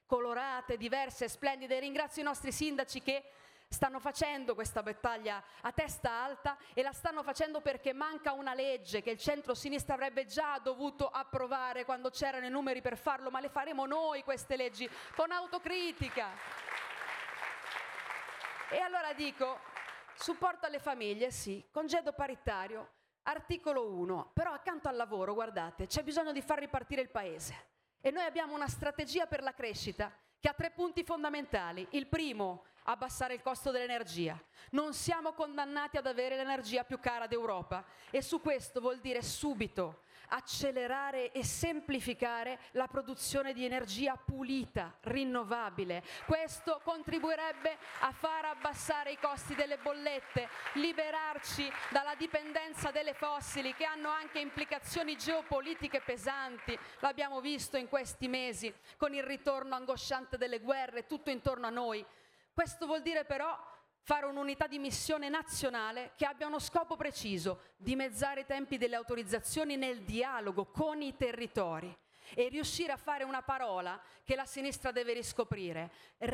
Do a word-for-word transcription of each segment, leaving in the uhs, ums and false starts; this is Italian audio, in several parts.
colorate, diverse, splendide. Ringrazio i nostri sindaci che stanno facendo questa battaglia a testa alta e la stanno facendo perché manca una legge che il centro-sinistra avrebbe già dovuto approvare quando c'erano i numeri per farlo, ma le faremo noi queste leggi con autocritica. E allora dico, supporto alle famiglie, sì, congedo paritario, articolo uno, però accanto al lavoro, guardate, c'è bisogno di far ripartire il paese e noi abbiamo una strategia per la crescita che ha tre punti fondamentali. Il primo, abbassare il costo dell'energia. Non siamo condannati ad avere l'energia più cara d'Europa e su questo vuol dire subito accelerare e semplificare la produzione di energia pulita, rinnovabile. Questo contribuirebbe a far abbassare i costi delle bollette, liberarci dalla dipendenza delle fossili che hanno anche implicazioni geopolitiche pesanti. L'abbiamo visto in questi mesi con il ritorno angosciante delle guerre tutto intorno a noi. Questo vuol dire però fare un'unità di missione nazionale che abbia uno scopo preciso, dimezzare i tempi delle autorizzazioni nel dialogo con i territori e riuscire a fare una parola che la sinistra deve riscoprire: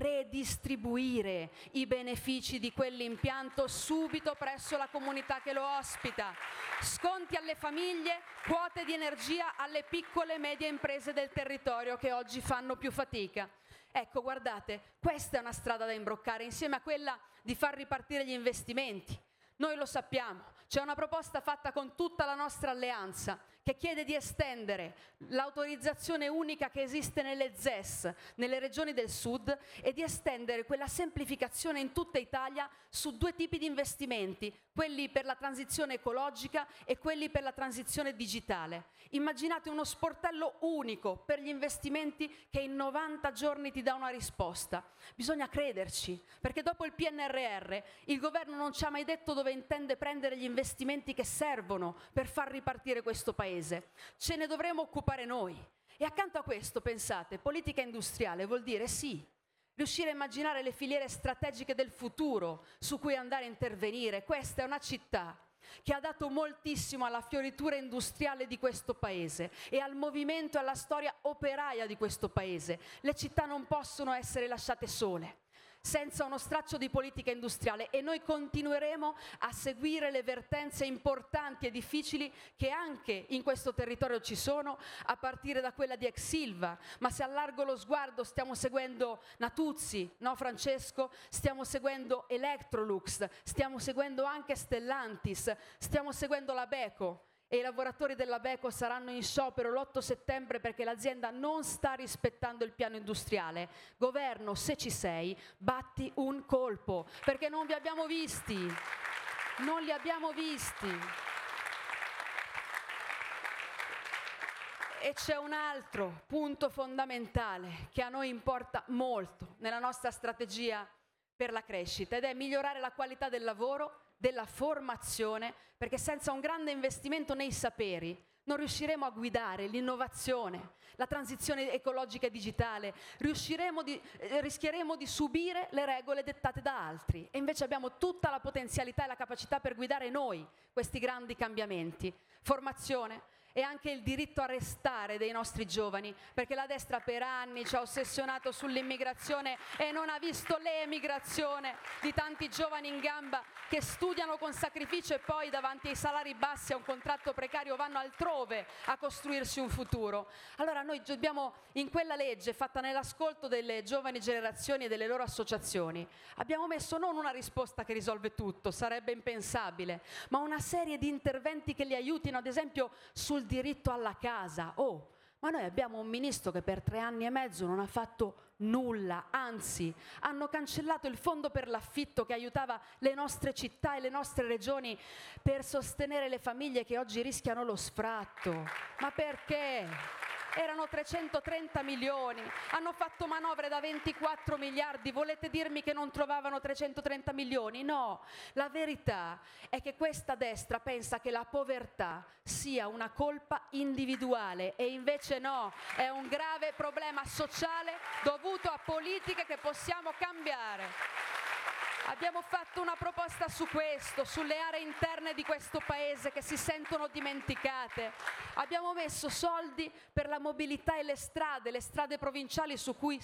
redistribuire i benefici di quell'impianto subito presso la comunità che lo ospita, sconti alle famiglie, quote di energia alle piccole e medie imprese del territorio che oggi fanno più fatica. Ecco, guardate, questa è una strada da imbroccare insieme a quella di far ripartire gli investimenti. Noi lo sappiamo, c'è una proposta fatta con tutta la nostra alleanza che chiede di estendere l'autorizzazione unica che esiste nelle Z E S, nelle regioni del sud, e di estendere quella semplificazione in tutta Italia su due tipi di investimenti, quelli per la transizione ecologica e quelli per la transizione digitale. Immaginate uno sportello unico per gli investimenti che in novanta giorni ti dà una risposta. Bisogna crederci, perché dopo il P N R R il governo non ci ha mai detto dove intende prendere gli investimenti che servono per far ripartire questo paese. Ce ne dovremo occupare noi. E accanto a questo, pensate, politica industriale vuol dire sì, riuscire a immaginare le filiere strategiche del futuro su cui andare a intervenire. Questa è una città che ha dato moltissimo alla fioritura industriale di questo paese e al movimento e alla storia operaia di questo paese. Le città non possono essere lasciate sole senza uno straccio di politica industriale e noi continueremo a seguire le vertenze importanti e difficili che anche in questo territorio ci sono, a partire da quella di ex Ilva, ma se allargo lo sguardo stiamo seguendo Natuzzi, no Francesco? Stiamo seguendo Electrolux, stiamo seguendo anche Stellantis, stiamo seguendo la Beko. E i lavoratori della Beko saranno in sciopero l'otto settembre perché l'azienda non sta rispettando il piano industriale. Governo, se ci sei, batti un colpo, perché non vi abbiamo visti, non li abbiamo visti. E c'è un altro punto fondamentale che a noi importa molto nella nostra strategia per la crescita ed è migliorare la qualità del lavoro, della formazione, perché senza un grande investimento nei saperi non riusciremo a guidare l'innovazione, la transizione ecologica e digitale, riusciremo di, eh, rischieremo di subire le regole dettate da altri e invece abbiamo tutta la potenzialità e la capacità per guidare noi questi grandi cambiamenti. Formazione e anche il diritto a restare dei nostri giovani, perché la destra per anni ci ha ossessionato sull'immigrazione e non ha visto l'emigrazione di tanti giovani in gamba che studiano con sacrificio e poi davanti ai salari bassi a un contratto precario vanno altrove a costruirsi un futuro. Allora noi dobbiamo, in quella legge fatta nell'ascolto delle giovani generazioni e delle loro associazioni, abbiamo messo non una risposta che risolve tutto, sarebbe impensabile, ma una serie di interventi che li aiutino, ad esempio sul diritto alla casa. Oh, ma noi abbiamo un ministro che per tre anni e mezzo non ha fatto nulla, anzi hanno cancellato il fondo per l'affitto che aiutava le nostre città e le nostre regioni per sostenere le famiglie che oggi rischiano lo sfratto. Ma perché? Erano trecentotrenta milioni, hanno fatto manovre da ventiquattro miliardi, volete dirmi che non trovavano trecentotrenta milioni? No, la verità è che questa destra pensa che la povertà sia una colpa individuale e invece no, è un grave problema sociale dovuto a politiche che possiamo cambiare. Abbiamo fatto una proposta su questo, sulle aree interne di questo paese che si sentono dimenticate. Abbiamo messo soldi per la mobilità e le strade, le strade provinciali su cui